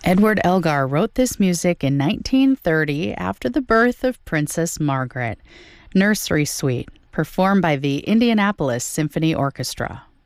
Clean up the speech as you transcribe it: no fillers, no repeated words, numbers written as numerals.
Edward Elgar wrote this music in 1930 after the birth of Princess Margaret. Nursery Suite, performed by the Indianapolis Symphony Orchestra.